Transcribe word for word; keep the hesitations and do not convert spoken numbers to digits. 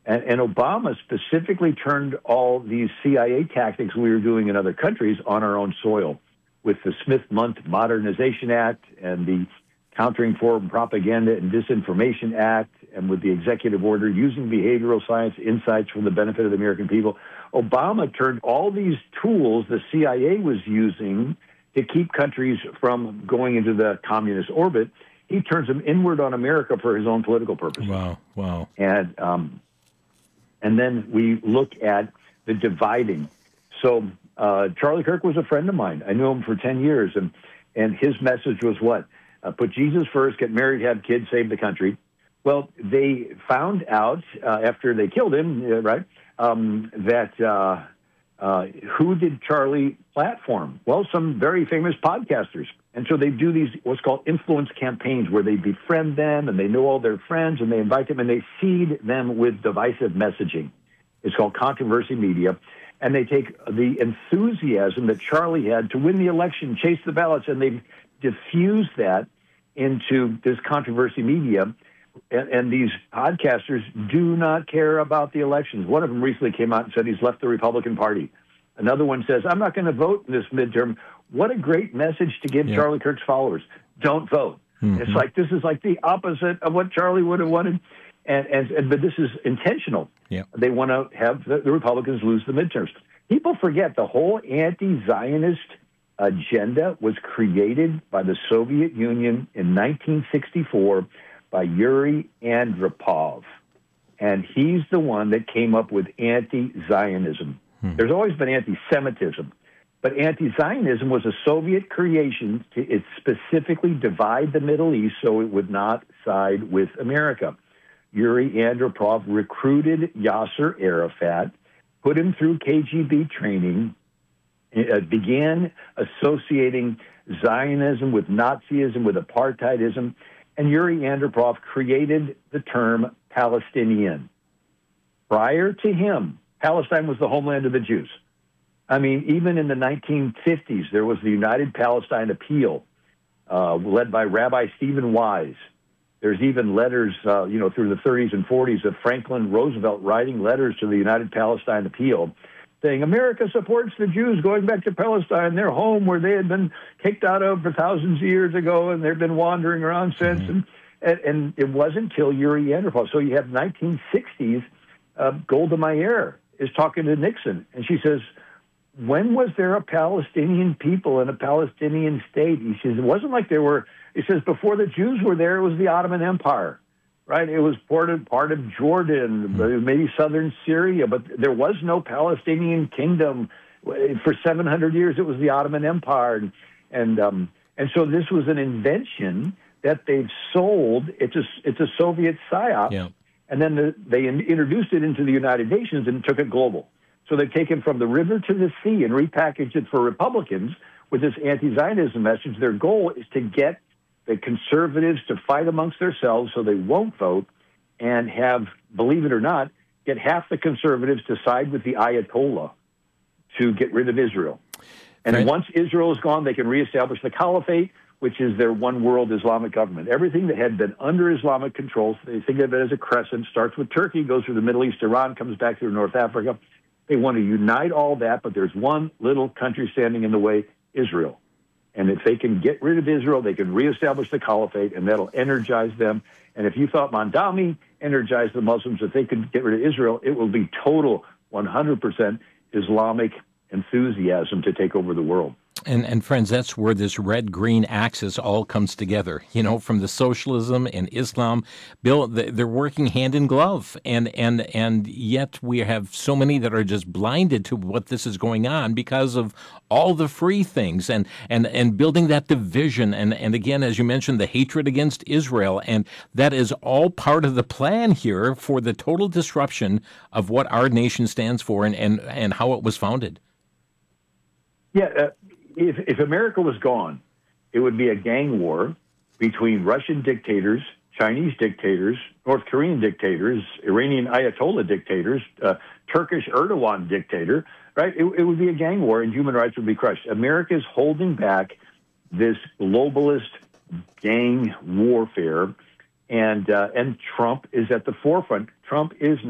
And, and Obama specifically turned all these C I A tactics we were doing in other countries on our own soil with the Smith-Mundt Modernization Act and the Countering Foreign Propaganda and Disinformation Act, and with the executive order using behavioral science insights for the benefit of the American people. Obama turned all these tools the C I A was using to keep countries from going into the communist orbit. He turns them inward on America for his own political purposes. Wow, wow. And um, and then we look at the dividing. So uh, Charlie Kirk was a friend of mine. I knew him for ten years, and and his message was what? Uh, put Jesus first, get married, have kids, save the country. Well, they found out uh, after they killed him, uh, right, um, that uh, uh, who did Charlie platform? Well, some very famous podcasters. And so they do these what's called influence campaigns where they befriend them and they know all their friends and they invite them and they feed them with divisive messaging. It's called controversy media. And they take the enthusiasm that Charlie had to win the election, chase the ballots, and they diffuse that into this controversy media. And, and these podcasters do not care about the elections. One of them recently came out and said he's left the Republican Party. Another one says, I'm not going to vote in this midterm. What a great message to give yeah. Charlie Kirk's followers. Don't vote. Mm-hmm. It's like, this is like the opposite of what Charlie would have wanted. And, and, and but this is intentional. Yeah. They want to have the, the Republicans lose the midterms. People forget the whole anti-Zionist agenda was created by the Soviet Union in nineteen sixty-four by Yuri Andropov. And he's the one that came up with anti-Zionism. Hmm. There's always been anti-Semitism. But anti-Zionism was a Soviet creation to it specifically divide the Middle East so it would not side with America. Yuri Andropov recruited Yasser Arafat, put him through K G B training, uh, began associating Zionism with Nazism, with apartheidism, and Yuri Andropov created the term Palestinian. Prior to him, Palestine was the homeland of the Jews. I mean, even in the nineteen fifties, there was the United Palestine Appeal, uh, led by Rabbi Stephen Wise. There's even letters, uh, you know, through the thirties and forties of Franklin Roosevelt writing letters to the United Palestine Appeal saying, America supports the Jews going back to Palestine, their home where they had been kicked out of for thousands of years ago, and they've been wandering around since. Mm-hmm. And, and it wasn't until Yuri Andropov. So you have nineteen sixties, uh, Golda Meir is talking to Nixon, and she says, when was there a Palestinian people and a Palestinian state? He says, it wasn't like there were, he says, before the Jews were there, it was the Ottoman Empire, right? It was part of, part of Jordan, mm-hmm. maybe southern Syria, but there was no Palestinian kingdom. For seven hundred years, it was the Ottoman Empire. And, and, um, and so this was an invention that they've sold. It's a, it's a Soviet psyop. Yeah. And then the, they in, introduced it into the United Nations and took it global. So they've taken from the river to the sea and repackaged it for Republicans with this anti-Zionism message. Their goal is to get the conservatives to fight amongst themselves so they won't vote and have, believe it or not, get half the conservatives to side with the Ayatollah to get rid of Israel. And right. once Israel is gone, they can reestablish the caliphate, which is their one world Islamic government. Everything that had been under Islamic control, they think of it as a crescent, starts with Turkey, goes through the Middle East, Iran, comes back through North Africa. They want to unite all that, but there's one little country standing in the way, Israel. And if they can get rid of Israel, they can reestablish the caliphate, and that'll energize them. And if you thought Mondami energized the Muslims, if they could get rid of Israel, it will be total one hundred percent Islamic enthusiasm to take over the world. And, and friends, that's where this red-green axis all comes together, you know, from the socialism and Islam. Bill, they're working hand in glove, and, and, and yet we have so many that are just blinded to what this is going on because of all the free things and, and, and building that division. And, and again, as you mentioned, the hatred against Israel, and that is all part of the plan here for the total disruption of what our nation stands for and, and, and how it was founded. Yeah, uh, If, if America was gone, it would be a gang war between Russian dictators, Chinese dictators, North Korean dictators, Iranian Ayatollah dictators, uh, Turkish Erdogan dictator, right? It, it would be a gang war, and human rights would be crushed. America is holding back this globalist gang warfare, and uh, and Trump is at the forefront. Trump is